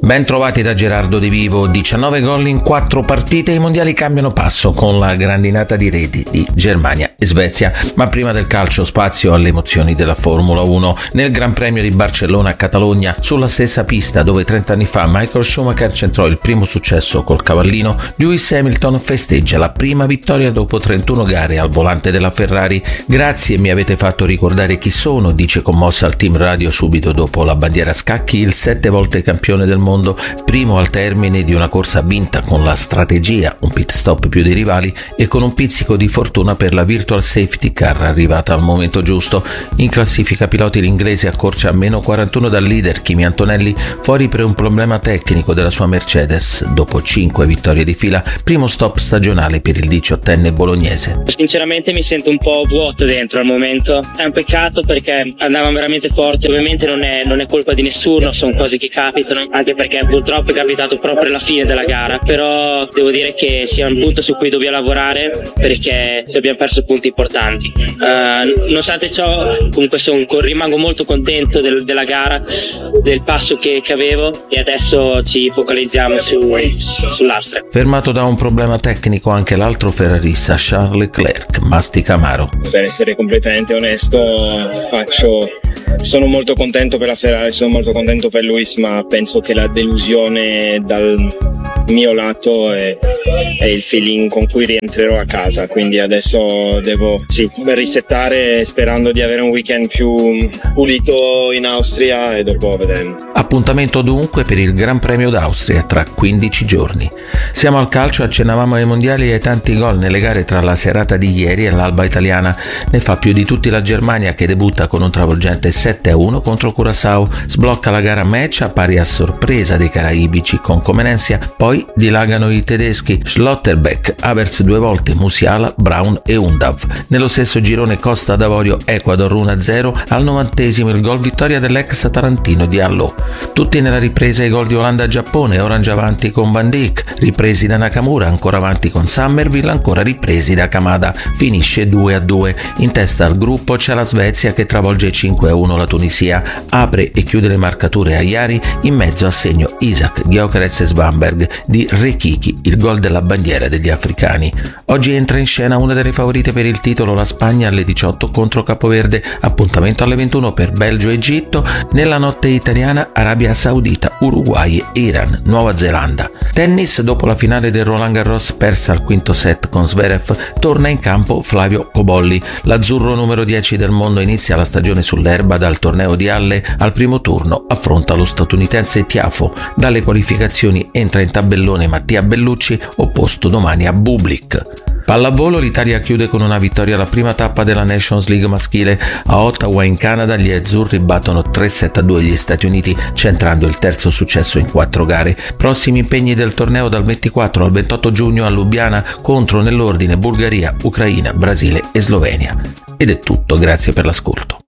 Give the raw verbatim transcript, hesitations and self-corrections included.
Ben trovati da Gerardo De Vivo, diciannove gol in quattro partite, i mondiali cambiano passo con la grandinata di reti di Germania e Svezia, ma prima del calcio spazio alle emozioni della Formula uno. Nel Gran Premio di Barcellona a Catalogna, sulla stessa pista dove trent'anni fa Michael Schumacher centrò il primo successo col cavallino, Lewis Hamilton festeggia la prima vittoria dopo trentuno gare al volante della Ferrari. Grazie, mi avete fatto ricordare chi sono, dice commossa al team radio subito dopo la bandiera a scacchi il sette volte campione del mondo, primo al termine di una corsa vinta con la strategia, un pit stop più dei rivali e con un pizzico di fortuna per la virtual safety car arrivata al momento giusto. In classifica piloti l'inglese accorcia a meno quarantuno dal leader Kimi Antonelli, fuori per un problema tecnico della sua Mercedes dopo cinque vittorie di fila, primo stop stagionale per il diciottenne bolognese. Sinceramente mi sento un po' vuoto dentro al momento, è un peccato perché andavano veramente forti, ovviamente non è, non è colpa di nessuno, sono cose che capitano, anche perché purtroppo è capitato proprio alla fine della gara, però devo dire che sia un punto su cui dobbiamo lavorare perché abbiamo perso punti importanti. Uh, nonostante ciò comunque sono, rimango molto contento del, della gara, del passo che, che avevo, e adesso ci focalizziamo su, sull'Austria. Fermato da un problema tecnico anche l'altro ferrarista Charles Leclerc, mastica amaro. Per essere completamente onesto, faccio sono molto contento per la Ferrari, sono molto contento per Lewis, ma penso che la delusione dal mio lato è, è il feeling con cui rientrerò a casa, quindi adesso devo sì, risettare sperando di avere un weekend più pulito in Austria e dopo vedremo. Appuntamento dunque per il Gran Premio d'Austria tra quindici giorni. Siamo al calcio, accennavamo ai mondiali e ai tanti gol nelle gare tra la serata di ieri e l'alba italiana. Ne fa più di tutti la Germania, che debutta con un travolgente sette a uno contro Curaçao, sblocca la gara match a pari a sorpresa dei caraibici con Comenensia, poi dilagano i tedeschi Schlotterbeck, Havertz due volte, Musiala, Braun e Undav. Nello stesso girone Costa d'Avorio Ecuador uno a zero, al novantesimo il gol vittoria dell'ex tarantino Diallo. Tutti nella ripresa i gol di Olanda-Giappone, Orange avanti con Van Dijk, ripresi da Nakamura, ancora avanti con Summerville, ancora ripresi da Kamada, finisce due a due. In testa al gruppo c'è la Svezia che travolge cinque a uno la Tunisia, apre e chiude le marcature a Jari, in mezzo a segno Isaac, Gyökeres e Svanberg di Rekiki, il gol della bandiera degli africani. Oggi entra in scena una delle favorite per il titolo, la Spagna alle diciotto contro Capoverde, appuntamento alle ventuno per Belgio e Egitto, nella notte italiana Arabia Saudita, Uruguay e Iran, Nuova Zelanda. Tennis, dopo la finale del Roland Garros persa al quinto set con Zverev, torna in campo Flavio Cobolli. L'azzurro numero dieci del mondo inizia la stagione sull'erba dal torneo di Halle, al primo turno affronta lo statunitense Tiafo, dalle qualificazioni entra in tabellone Mattia Bellucci, opposto domani a Bublik. Pallavolo, l'Italia chiude con una vittoria alla prima tappa della Nations League maschile. A Ottawa in Canada gli azzurri battono tre sette a due gli Stati Uniti, centrando il terzo successo in quattro gare. Prossimi impegni del torneo dal ventiquattro al ventotto giugno a Lubiana, contro nell'ordine Bulgaria, Ucraina, Brasile e Slovenia. Ed è tutto, grazie per l'ascolto.